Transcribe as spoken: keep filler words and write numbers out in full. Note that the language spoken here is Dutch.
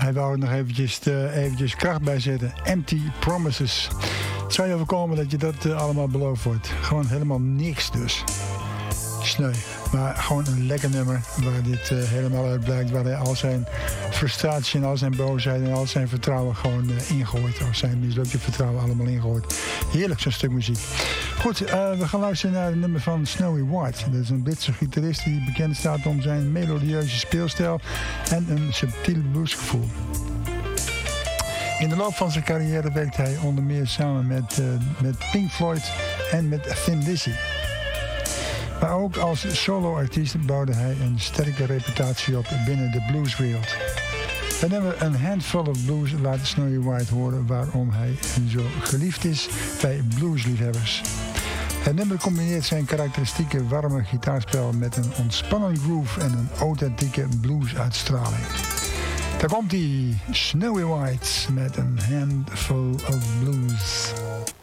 Hij wou er nog eventjes, uh, eventjes kracht bij zetten. Empty Promises. Het zou je overkomen dat je dat uh, allemaal beloofd wordt. Gewoon helemaal niks dus. Sneu. Maar gewoon een lekker nummer waar dit uh, helemaal uit blijkt. Waar hij al zijn frustratie en al zijn boosheid en al zijn vertrouwen gewoon uh, ingooit. Of zijn mislukte vertrouwen allemaal ingooit. Heerlijk zo'n stuk muziek. Goed, uh, we gaan luisteren naar het nummer van Snowy White. Dat is een Britse gitarist die bekend staat om zijn melodieuze speelstijl en een subtiel bluesgevoel. In de loop van zijn carrière werkt hij onder meer samen met, uh, met Pink Floyd en met Thin Lizzy. Maar ook als solo-artiest bouwde hij een sterke reputatie op binnen de blueswereld. Het nummer een Handful of Blues laat Snowy White horen waarom hij zo geliefd is bij bluesliefhebbers. Het nummer combineert zijn karakteristieke warme gitaarspel met een ontspannen groove en een authentieke bluesuitstraling. Daar komt hij, Snowy White met een Handful of Blues.